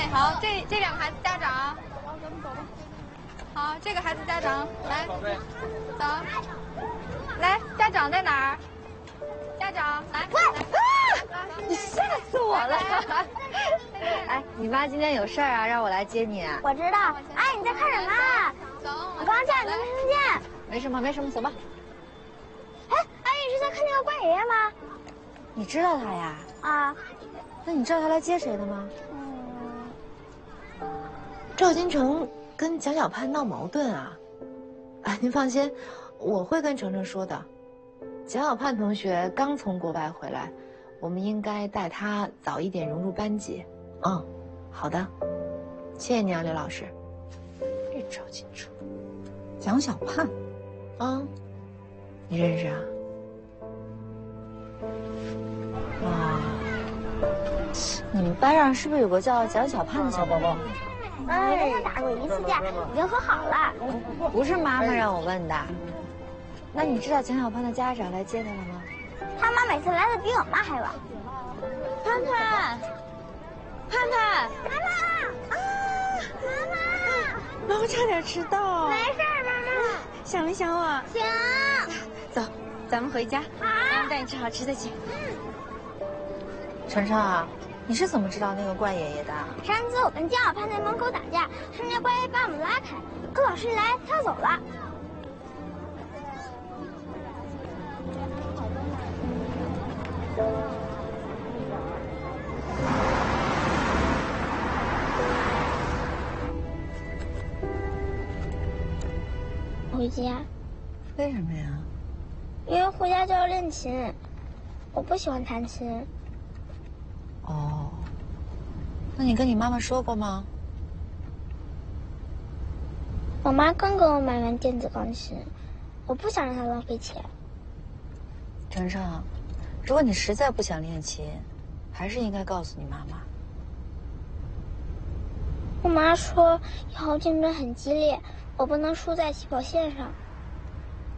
好，这两个孩子家长，好，这个孩子家长来，走，来，家长在哪儿？家长来， 你吓死我了！哎，你妈今天有事儿啊，让我来接你。 我知道。哎，你在看什么？ 走， 我刚叫你都没听见。 没什么，没什么，走吧。 哎，阿姨是在看那个关爷爷吗？ 你知道他呀？ 啊。 那你知道他来接谁的吗？赵金城跟蒋小盼闹矛盾啊？啊，您放心，我会跟程程说的。蒋小盼同学刚从国外回来，我们应该带他早一点融入班级。嗯，好的，谢谢你啊，刘老师。这赵金城， 蒋小盼， 啊，你认识啊？哇，你们班上是不是有个叫蒋小盼的小宝宝？ 跟他打过一次架，已经和好了。 不是妈妈让我问的。那你知道蒋小盼的家长来接他了吗？ 他妈每次来的比我妈还晚。 盼盼，盼盼， 妈妈啊，妈妈妈差点迟到。 妈，没事儿，妈妈。 想没想我？ 行。 走，咱们回家。 好。 妈妈带你吃好吃的去。程程啊，你是怎么知道那个怪爷爷的？ 上次我跟姜小盼在门口打架，是那怪爷把我们拉开，可老师一来，他走了。回家。 为什么呀？ 因为回家就要练琴，我不喜欢弹琴。 哦，那你跟你妈妈说过吗？ 我妈刚给我买完电子钢琴，我不想让她浪费钱。 程程，如果你实在不想练琴，还是应该告诉你妈妈。 我妈说以后竞争很激烈，我不能输在起跑线上。